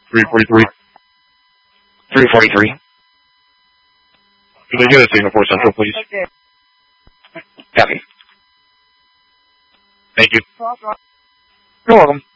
343. 343. Can they get a Singapore Central, please? Copy. Thank you. You're welcome.